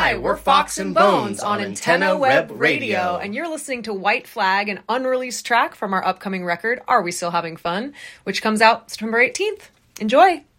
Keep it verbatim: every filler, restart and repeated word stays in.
Hi, we're Fox and Bones on Antenna Web Radio, and you're listening to White Flag, an unreleased track from our upcoming record, Are We Still Having Fun?, which comes out September eighteenth. Enjoy!